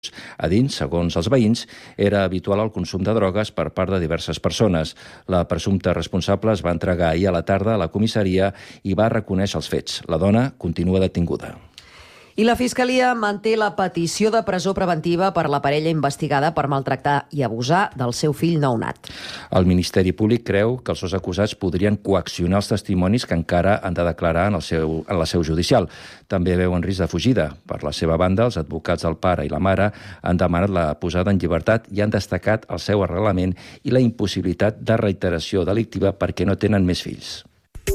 A dins, segons els veïns, era habitual el consum de drogues per part de diverses persones. La presumpta responsable es va entregar ahir a la tarda a la comissaria i va reconèixer els fets. La dona continua detinguda. I la Fiscalia manté la petició de presó preventiva per la parella investigada per maltractar i abusar del seu fill nounat. El Ministeri Públic creu que els dos acusats podrien coaccionar els testimonis que encara han de declarar en la seu judicial. També veuen risc de fugida. Per la seva banda, els advocats del pare i la mare han demanat la posada en llibertat i han destacat el seu arrelament i la impossibilitat de reiteració delictiva perquè no tenen més fills.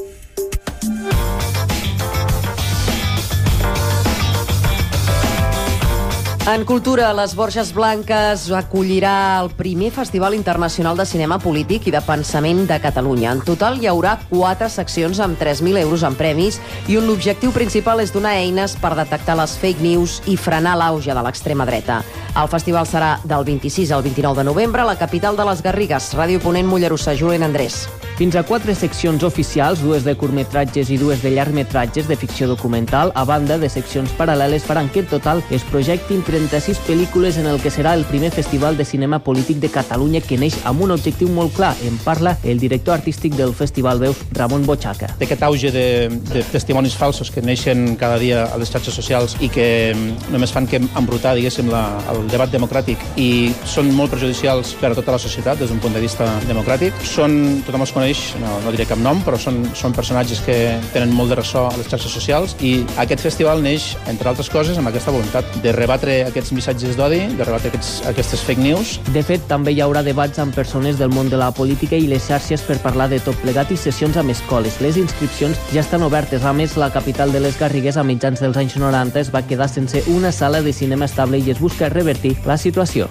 En cultura, les Borges Blanques acollirà el primer Festival Internacional de Cinema Polític i de Pensament de Catalunya. En total hi haurà 4 seccions amb 3.000 euros en premis i on l'objectiu principal és donar eines per detectar les fake news i frenar l'auge de l'extrema dreta. El festival serà del 26 al 29 de novembre a la capital de les Garrigues. Ràdio Ponent, Mollerussa, Julen Andrés. Fins a 4 seccions oficials, 2 de curtmetratges i 2 de llargmetratges de ficció documental, a banda de seccions paral·leles, faran que en total es projectin 36 pel·lícules en el que serà el primer Festival de Cinema Polític de Catalunya, que neix amb un objectiu molt clar. En parla el director artístic del festival, veus, Ramon Bochaca. D'aquest auge de testimonis falsos que neixen cada dia a les xarxes socials i que només fan que embrutar, diguéssim, el debat democràtic i són molt perjudicials per a tota la societat des d'un punt de vista democràtic. Tothom els coneix, no diré cap nom, però són personatges que tenen molt de ressò a les xarxes socials i aquest festival neix, entre altres coses, amb aquesta voluntat de rebatre aquests missatges d'odi, de rebatre aquestes fake news. De fet, també hi haurà debats amb persones del món de la política i les xarxes per parlar de tot plegat i sessions amb escoles. Les inscripcions ja estan obertes. A més, la capital de les Garrigues a mitjans dels anys 90 es va quedar sense una sala de cinema estable i es busca revertir la situació.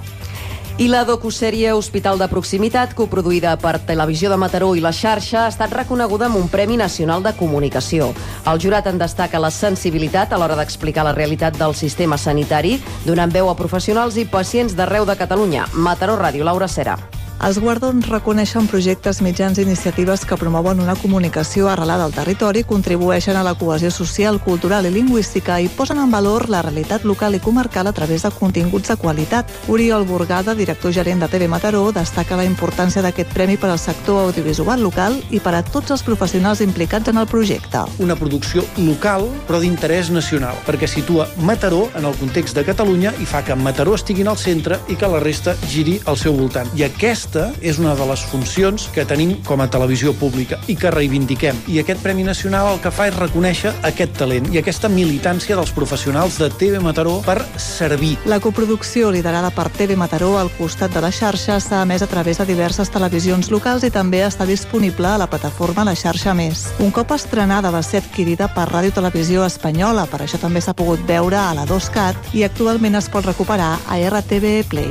I la docusèrie Hospital de Proximitat, coproduïda per Televisió de Mataró i La Xarxa, ha estat reconeguda amb un Premi Nacional de Comunicació. El jurat en destaca la sensibilitat a l'hora d'explicar la realitat del sistema sanitari, donant veu a professionals i pacients d'arreu de Catalunya. Mataró Ràdio, Laura Cera. Els guardons reconeixen projectes, mitjans i iniciatives que promouen una comunicació arrelada al territori, contribueixen a la cohesió social, cultural i lingüística i posen en valor la realitat local i comarcal a través de continguts de qualitat. Oriol Burgada, director gerent de TV Mataró, destaca la importància d'aquest premi per al sector audiovisual local i per a tots els professionals implicats en el projecte. Una producció local, però d'interès nacional, perquè situa Mataró en el context de Catalunya i fa que Mataró estigui al centre i que la resta giri al seu voltant. I aquesta és una de les funcions que tenim com a televisió pública i que reivindiquem. I aquest Premi Nacional el que fa és reconèixer aquest talent i aquesta militància dels professionals de TV Mataró per servir. La coproducció liderada per TV Mataró al costat de la xarxa s'ha emès a través de diverses televisions locals i també està disponible a la plataforma La Xarxa Més. Un cop estrenada va ser adquirida per Ràdio Televisió Espanyola, per això també s'ha pogut veure a la 2CAT i actualment es pot recuperar a RTV Play.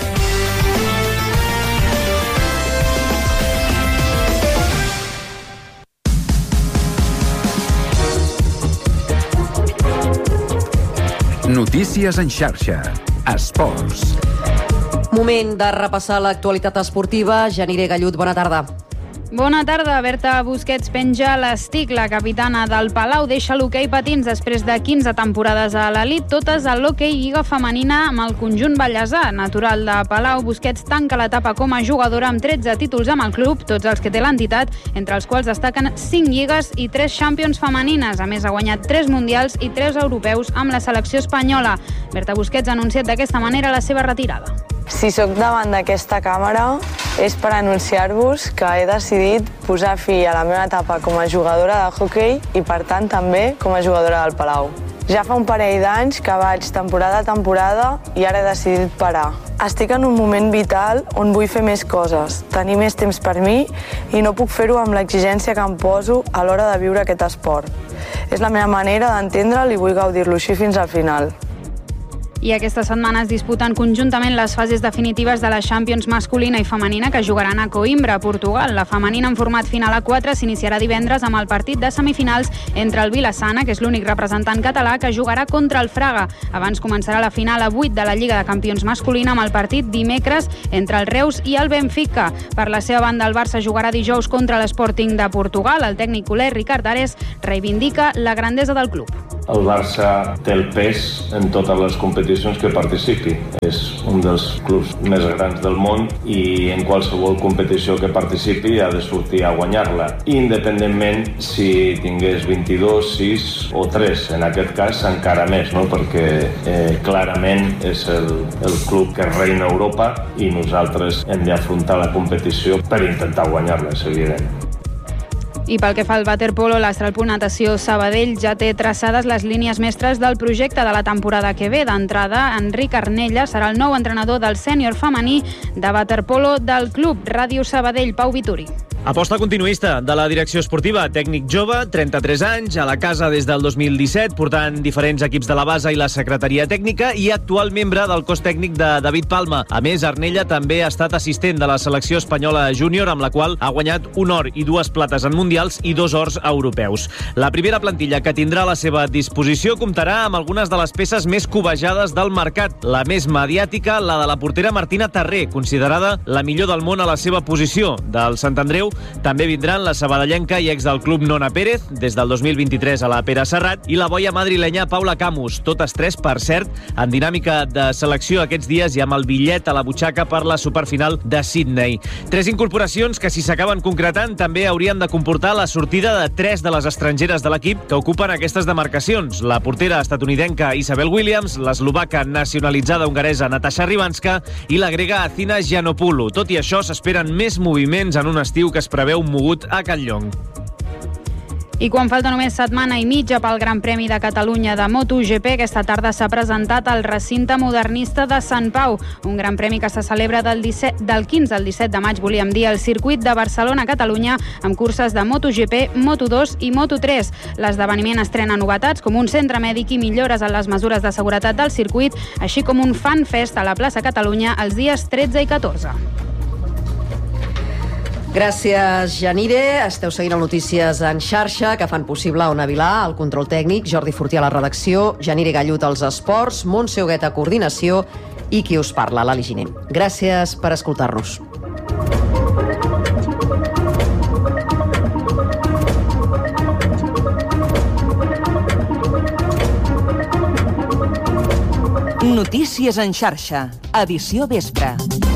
Notícies en xarxa. Esports. Moment de repassar l'actualitat esportiva. Janire Gallut, bona tarda. Bona tarda. Berta Busquets penja l'estic. La capitana del Palau deixa l'hoquei patins després de 15 temporades a l'elit, totes a l'hoquei lliga femenina amb el conjunt ballesà. Natural de Palau, Busquets tanca l'etapa com a jugadora amb 13 títols amb el club, tots els que té l'entitat, entre els quals destaquen 5 lligues i 3 Champions femenines. A més, ha guanyat 3 mundials i 3 europeus amb la selecció espanyola. Berta Busquets ha anunciat d'aquesta manera la seva retirada. Si sóc davant d'aquesta càmera és per anunciar-vos que he decidit posar fi a la meva etapa com a jugadora de hoquei i, per tant, també com a jugadora del Palau. Ja fa un parell d'anys que vaig temporada a temporada i ara he decidit parar. Estic en un moment vital on vull fer més coses, tenir més temps per mi i no puc fer-ho amb l'exigència que em poso a l'hora de viure aquest esport. És la meva manera d'entendre'l i vull gaudir-lo així fins al final. I aquesta setmana es disputen conjuntament les fases definitives de la Champions masculina i femenina que jugaran a Coimbra, Portugal. La femenina en format final a 4 s'iniciarà divendres amb el partit de semifinals entre el Vilassana, que és l'únic representant català, que jugarà contra el Fraga. Abans començarà la final a 8 de la Lliga de Campions masculina amb el partit dimecres entre el Reus i el Benfica. Per la seva banda, el Barça jugarà dijous contra l'Sporting de Portugal. El tècnic culer Ricard Ares reivindica la grandesa del club. el Barça té el pes en totes les competicions que participi. És un dels clubs més grans del món i en qualsevol competició que participi ha de sortir a guanyar-la, independentment si tingués 22, 6 o 3. En aquest cas encara més, no? Perquè clarament és el club que reina Europa i nosaltres hem d'afrontar la competició per intentar guanyar-la, és evident. I pel que fa al waterpolo, l'Astralpool Natació Sabadell ja té traçades les línies mestres del projecte de la temporada que ve. D'entrada, Enric Arnella serà el nou entrenador del sènior femení de waterpolo del club. Ràdio Sabadell, Pau Vituri. Aposta continuista de la direcció esportiva, tècnic jove, 33 anys, a la casa des del 2017, portant diferents equips de la base i la secretaria tècnica i actual membre del cos tècnic de David Palma. A més, Arnella també ha estat assistent de la selecció espanyola júnior, amb la qual ha guanyat un or i 2 plates en mundials i 2 ors europeus. La primera plantilla que tindrà a la seva disposició comptarà amb algunes de les peces més cobejades del mercat. La més mediàtica, la de la portera Martina Tarré, considerada la millor del món a la seva posició. Del Sant Andreu també vindran la sabadellenca i ex del club Nona Pérez, des del 2023 a la Pere Serrat, i la boia madrilenya Paula Camus, totes 3, per cert, en dinàmica de selecció aquests dies i amb el bitllet a la butxaca per la superfinal de Sydney. 3 incorporacions que, si s'acaben concretant, també haurien de comportar la sortida de 3 de les estrangeres de l'equip que ocupen aquestes demarcacions. La portera estatunidenca Isabel Williams, l'eslovaca nacionalitzada hongaresa Natasha Ribanska i la grega Athina Giannopoulou. Tot i això, s'esperen més moviments en un estiu que es preveu mogut a Catlllong. I quan falta només setmana i mitja pel Gran Premi de Catalunya de MotoGP, aquesta tarda s'ha presentat al recinte modernista de Sant Pau, un Gran Premi que se celebra del 15 al 17 de maig, volíem dir, al circuit de Barcelona-Catalunya, amb curses de MotoGP, Moto2 i Moto3. L'esdeveniment estrena novetats com un centre mèdic i millores en les mesures de seguretat del circuit, així com un fan fest a la plaça Catalunya els dies 13 i 14. Gràcies, Janire. Esteu seguint el Notícies en xarxa, que fan possible Ona Vilà, el control tècnic, Jordi Fortí a la redacció, Janire Gallut als esports, Montse Huguet a coordinació i qui us parla, l'Ali Giner. Gràcies per escoltar-nos. Notícies en xarxa, edició vespre.